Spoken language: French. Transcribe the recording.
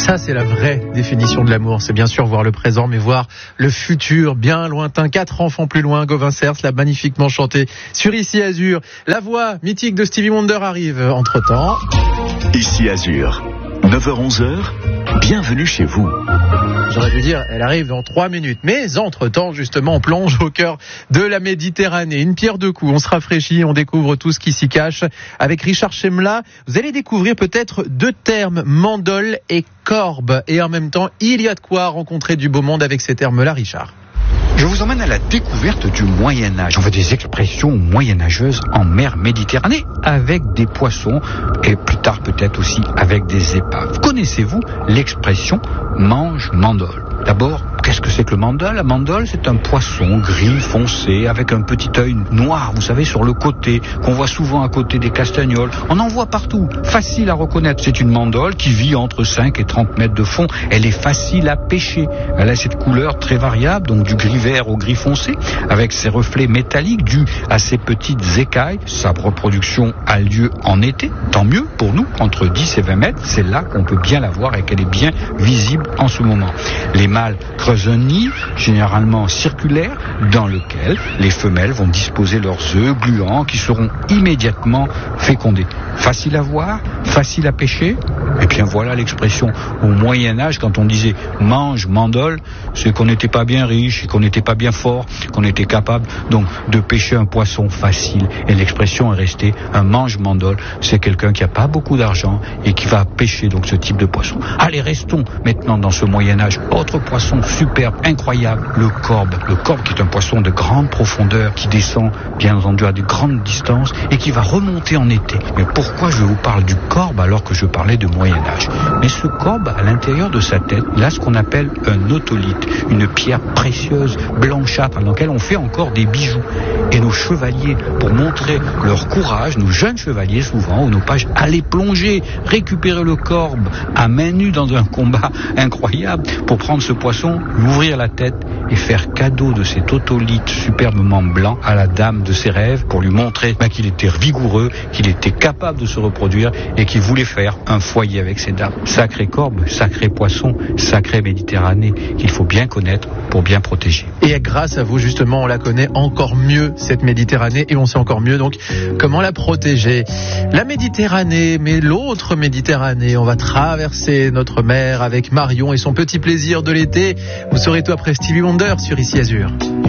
ça, c'est la vraie définition de l'amour. C'est bien sûr voir le présent, mais voir le futur bien lointain. 4 enfants plus loin, Gauvin Cerce l'a magnifiquement chanté sur Ici Azur. La voix mythique de Stevie Wonder arrive entre-temps. Ici Azur, 9h-11h, bienvenue chez vous. J'aurais dû dire, elle arrive dans 3 minutes. Mais entre-temps, justement, on plonge au cœur de la Méditerranée. Une pierre deux coups, on se rafraîchit, on découvre tout ce qui s'y cache. Avec Richard Chemla, vous allez découvrir peut-être 2 termes, mandole et corbe. Et en même temps, il y a de quoi rencontrer du beau monde avec ces termes-là, Richard. Je vous emmène à la découverte du Moyen-Âge. On voit des expressions moyenâgeuses en mer Méditerranée avec des poissons et plus tard peut-être aussi avec des épaves. Connaissez-vous l'expression mange-mandole ? D'abord, qu'est-ce que c'est que le mandole ? La mandole, c'est un poisson gris foncé avec un petit œil noir, vous savez, sur le côté, qu'on voit souvent à côté des castagnols. On en voit partout, facile à reconnaître. C'est une mandole qui vit entre 5 et 30 mètres de fond. Elle est facile à pêcher. Elle a cette couleur très variable, donc du gris vert au gris foncé, avec ses reflets métalliques dus à ses petites écailles. Sa reproduction a lieu en été, tant mieux pour nous, entre 10 et 20 mètres. C'est là qu'on peut bien la voir et qu'elle est bien visible en ce moment. Les mâles creusent un nid, généralement circulaire, dans lequel les femelles vont disposer leurs œufs gluants qui seront immédiatement fécondés. Facile à voir, facile à pêcher. Et bien voilà l'expression au Moyen-Âge, quand on disait mange mandole, c'est qu'on n'était pas bien riche, et qu'on n'était pas bien fort, qu'on était capable donc de pêcher un poisson facile. Et l'expression est restée, un mange mandole, c'est quelqu'un qui n'a pas beaucoup d'argent et qui va pêcher donc ce type de poisson. Allez, restons maintenant dans ce Moyen-Âge. Autre poisson superbe, incroyable, le corbe. Le corbe qui est un poisson de grande profondeur, qui descend bien entendu à de grandes distances et qui va remonter en été. Mais pourquoi je vous parle du corbe alors que je parlais de Moyen-Âge ? Mais ce corbe, à l'intérieur de sa tête, il a ce qu'on appelle un otolithe, une pierre précieuse, blanchâtre, dans laquelle on fait encore des bijoux. Et nos chevaliers, pour montrer leur courage, nos jeunes chevaliers souvent, ou nos pages, allaient plonger, récupérer le corbe à main nue dans un combat incroyable, pour prendre ce poisson, lui ouvrir la tête et faire cadeau de cet otolithe superbement blanc à la dame de ses rêves, pour lui montrer qu'il était vigoureux, qu'il était capable de se reproduire et qu'il voulait faire un foyer avec ses dames. Sacré corbe, sacré poisson, sacrée Méditerranée, qu'il faut bien connaître pour bien protéger. Et grâce à vous, justement, on la connaît encore mieux, cette Méditerranée, et on sait encore mieux, donc, comment la protéger. La Méditerranée, mais l'autre Méditerranée, on va traverser notre mer avec Marion et son petit plaisir de l'été. Vous saurez tout après Stevie Wonder sur Ici Azur.